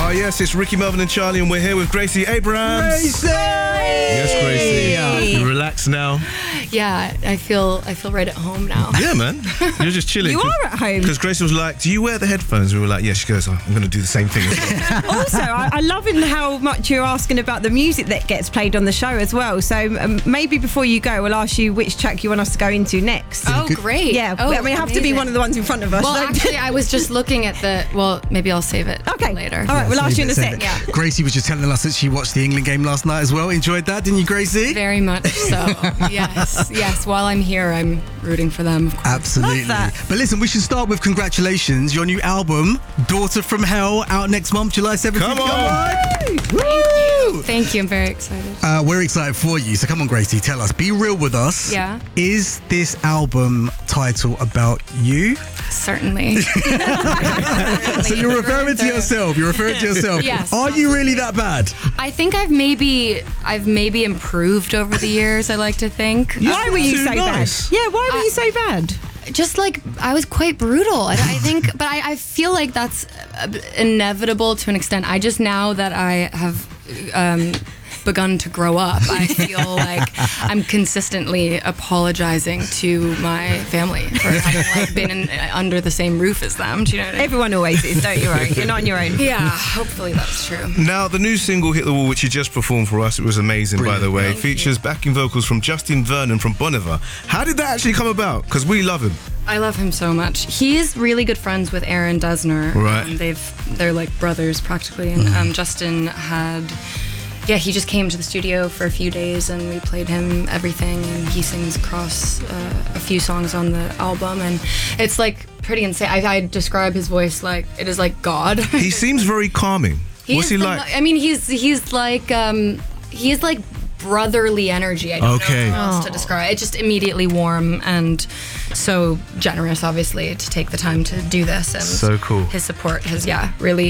Oh yes, it's Ricky, Melvin and Charlie, and we're here with Gracie Abrams. Gracie! Yes, Gracie. You relax now? Yeah, I feel right at home now. Yeah, man. You're just chilling. You are at home. Because Gracie was like, do you wear the headphones? We were like, yeah. She goes, I'm going to do the same thing as well. Also, I love how much you're asking about the music that gets played on the show as well. So maybe before you go, we'll ask you which track you want us to go into next. Oh, great. Yeah, oh, I mean, have to be one of the ones in front of us. Well, actually, I was just looking at maybe I'll save it for later. All right, we'll ask you in a sec. Yeah. Gracie was just telling us that she watched the England game last night as well. Enjoyed that, didn't you, Gracie? Very much so. Yes. While I'm here, I'm rooting for them, of course. Absolutely. Love that. But listen, we should start with congratulations. Your new album, Daughter from Hell, out next month, July 17th. Come on. Woo! Thank you. I'm very excited. We're excited for you. So come on, Gracie, tell us. Be real with us. Yeah. Is this album title about you? Certainly. So you're referring to yourself. Yes. Are you really that bad? I think I've maybe improved over the years, I like to think. Why were you so nice. bad? Yeah, why were you so bad? Just like I was quite brutal. I think, but I feel like that's inevitable to an extent. I just, now that I have begun to grow up, I feel like I'm consistently apologizing to my family for having been under the same roof as them. Do you know what I mean? Everyone always is, don't you? You're not on your own. Yeah, hopefully that's true. Now, the new single, Hit the Wall, which you just performed for us, it was amazing, by the way. Thank Features backing vocals from Justin Vernon from Bon Iver. How did that actually come about? Because we love him. I love him so much. He's really good friends with Aaron Dessner. Right. They're like brothers practically. And Justin he just came to the studio for a few days and we played him everything, and he sings across a few songs on the album, and it's like pretty insane. I describe his voice like it is like God. He seems very calming. What's he like? I mean, he's like brotherly energy. I don't know how else to describe it. It's just immediately warm and so generous, obviously, to take the time to do this. And so cool. His support has really